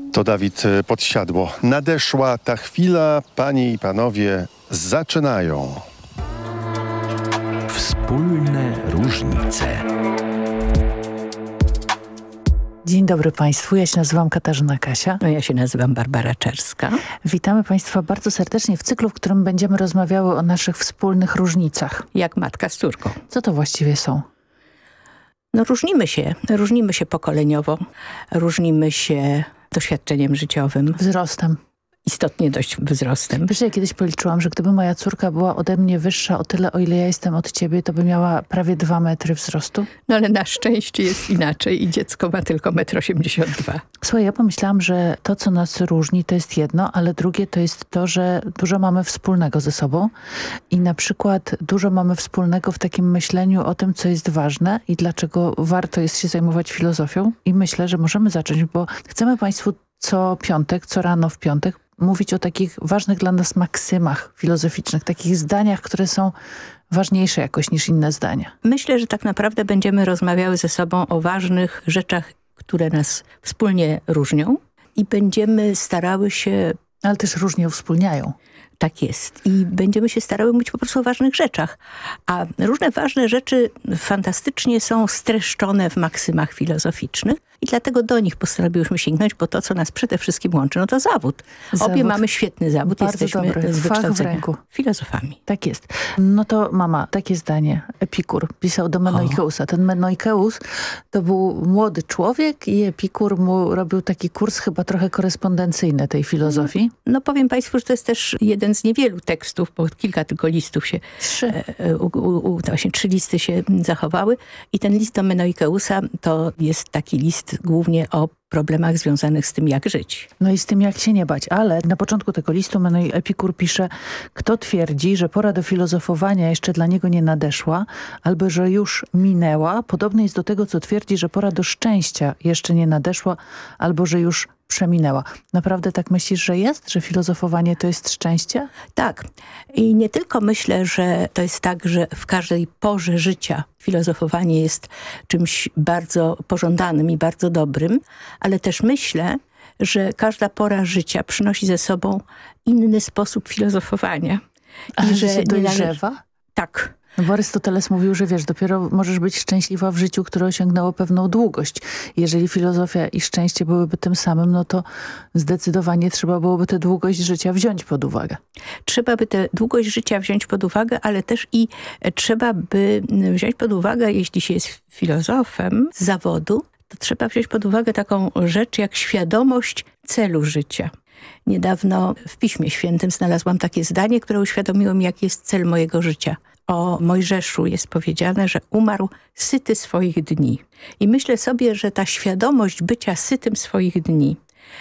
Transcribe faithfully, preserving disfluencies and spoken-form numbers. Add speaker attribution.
Speaker 1: To Dawid Podsiadło. Nadeszła ta chwila, panie i panowie, zaczynają.
Speaker 2: Wspólne różnice.
Speaker 3: Dzień dobry Państwu, ja się nazywam Katarzyna Kasia.
Speaker 4: No ja się nazywam Barbara Czerska.
Speaker 3: Witamy Państwa bardzo serdecznie w cyklu, w którym będziemy rozmawiały o naszych wspólnych różnicach.
Speaker 4: Jak matka z córką.
Speaker 3: Co to właściwie są?
Speaker 4: No różnimy się, różnimy się pokoleniowo, różnimy się doświadczeniem życiowym.
Speaker 3: Wzrostem.
Speaker 4: Istotnie dość wzrostem.
Speaker 3: Wiesz, ja kiedyś policzyłam, że gdyby moja córka była ode mnie wyższa o tyle, o ile ja jestem od ciebie, to by miała prawie dwa metry wzrostu.
Speaker 4: No ale na szczęście jest inaczej i dziecko ma tylko metr osiemdziesiąt dwa.
Speaker 3: Słuchaj, ja pomyślałam, że to, co nas różni, to jest jedno, ale drugie to jest to, że dużo mamy wspólnego ze sobą i na przykład dużo mamy wspólnego w takim myśleniu o tym, co jest ważne i dlaczego warto jest się zajmować filozofią. I myślę, że możemy zacząć, bo chcemy Państwu co piątek, co rano w piątek mówić o takich ważnych dla nas maksymach filozoficznych, takich zdaniach, które są ważniejsze jakoś niż inne zdania.
Speaker 4: Myślę, że tak naprawdę będziemy rozmawiały ze sobą o ważnych rzeczach, które nas wspólnie różnią i będziemy starały się...
Speaker 3: Ale też różnie uwspólniają.
Speaker 4: Tak jest. I będziemy się starały mówić po prostu o ważnych rzeczach. A różne ważne rzeczy fantastycznie są streszczone w maksymach filozoficznych i dlatego do nich postanowiłyśmy sięgnąć, bo to, co nas przede wszystkim łączy, no to zawód. zawód. Obie mamy świetny zawód.
Speaker 3: Bardzo
Speaker 4: Jesteśmy
Speaker 3: dobry.
Speaker 4: z wykształcenia
Speaker 3: Fach w ręku.
Speaker 4: filozofami.
Speaker 3: Tak jest. No to mama, takie zdanie. Epikur pisał do Menoikeusa. Ten Menoikeus to był młody człowiek i Epikur mu robił taki kurs chyba trochę korespondencyjny tej filozofii.
Speaker 4: No powiem Państwu, że to jest też jeden z niewielu tekstów, bo kilka tylko listów się...
Speaker 3: Trzy.
Speaker 4: U, u, u, to właśnie trzy listy się zachowały. I ten list do Menoikeusa to jest taki list głównie o problemach związanych z tym, jak żyć.
Speaker 3: No i z tym, jak się nie bać. Ale na początku tego listu Epikur pisze, kto twierdzi, że pora do filozofowania jeszcze dla niego nie nadeszła, albo że już minęła, podobny jest do tego, co twierdzi, że pora do szczęścia jeszcze nie nadeszła, albo że już przeminęła. Naprawdę tak myślisz, że jest? Że filozofowanie to jest szczęście?
Speaker 4: Tak. I nie tylko myślę, że to jest tak, że w każdej porze życia filozofowanie jest czymś bardzo pożądanym i bardzo dobrym, ale też myślę, że każda pora życia przynosi ze sobą inny sposób filozofowania.
Speaker 3: A
Speaker 4: I
Speaker 3: że się dojrzewa?
Speaker 4: Należy... Tak.
Speaker 3: No bo Arystoteles mówił, że wiesz, dopiero możesz być szczęśliwa w życiu, które osiągnęło pewną długość. Jeżeli filozofia i szczęście byłyby tym samym, no to zdecydowanie trzeba byłoby tę długość życia wziąć pod uwagę.
Speaker 4: Trzeba by tę długość życia wziąć pod uwagę, ale też i trzeba by wziąć pod uwagę, jeśli się jest filozofem z zawodu, to trzeba wziąć pod uwagę taką rzecz jak świadomość celu życia. Niedawno w Piśmie Świętym znalazłam takie zdanie, które uświadomiło mi, jaki jest cel mojego życia. O Mojżeszu jest powiedziane, że umarł syty swoich dni. I myślę sobie, że ta świadomość bycia sytym swoich dni,